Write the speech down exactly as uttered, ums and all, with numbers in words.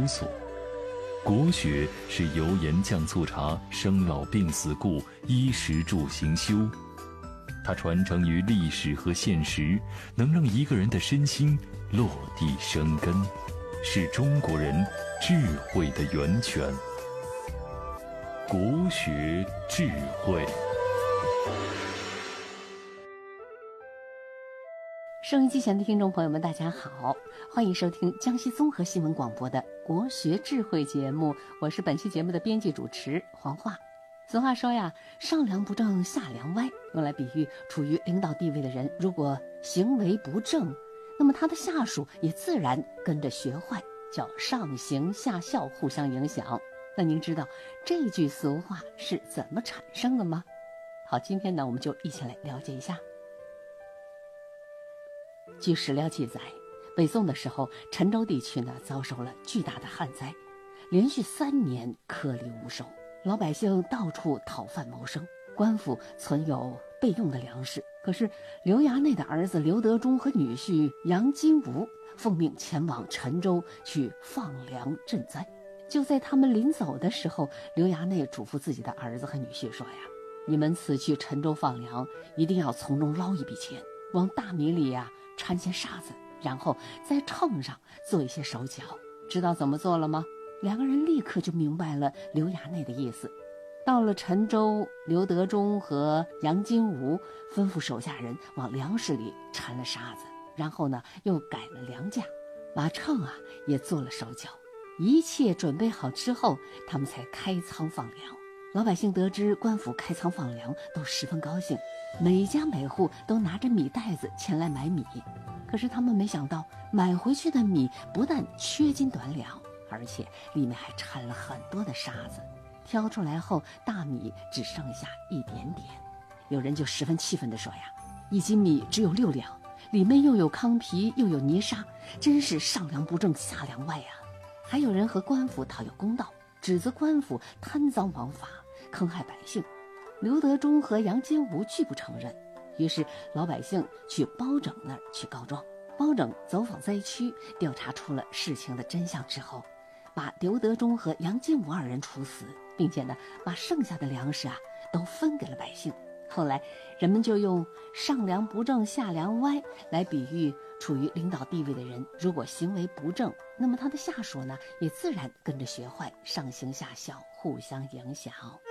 索。国学是油盐酱醋茶、生老病死故、衣食住行修，它传承于历史和现实，能让一个人的身心落地生根，是中国人智慧的源泉。国学智慧。 收音机前的听众朋友们，大家好，欢迎收听江西综合新闻广播的国学智慧节目，我是本期节目的编辑主持黄华。俗话说呀，上梁不正下梁歪，用来比喻处于领导地位的人，如果行为不正，那么他的下属也自然跟着学坏，叫上行下效，互相影响。那您知道这句俗话是怎么产生的吗？好，今天呢，我们就一起来了解一下。据史料记载，北宋的时候，陈州地区呢遭受了巨大的旱灾，连续三年颗粒无收，老百姓到处讨饭谋生，官府存有备用的粮食。可是刘衙内的儿子刘德忠和女婿杨金吾奉命前往陈州去放粮赈灾。就在他们临走的时候，刘衙内嘱咐自己的儿子和女婿说呀，你们此去陈州放粮，一定要从中捞一笔钱，往大米里呀掺些沙子，然后在秤上做一些手脚。知道怎么做了吗？两个人立刻就明白了刘衙内的意思。到了陈州，刘德忠和杨金吾吩咐手下人往粮食里掺了沙子，然后呢又改了粮价，把秤啊也做了手脚。一切准备好之后，他们才开仓放粮。老百姓得知官府开仓放粮，都十分高兴，每家每户都拿着米袋子前来买米。可是他们没想到，买回去的米不但缺斤短两，而且里面还掺了很多的沙子。挑出来后，大米只剩下一点点。有人就十分气愤地说呀，一斤米只有六两，里面又有糠皮又有泥沙，真是上梁不正下梁歪啊。还有人和官府讨要公道，指责官府贪赃枉法，坑害百姓。刘德忠和杨金吾拒不承认，于是老百姓去包拯那儿去告状。包拯走访灾区，调查出了事情的真相之后，把刘德忠和杨金吾二人处死，并且呢，把剩下的粮食啊都分给了百姓。后来人们就用上梁不正下梁歪来比喻处于领导地位的人，如果行为不正，那么他的下属呢也自然跟着学坏，上行下效，互相影响。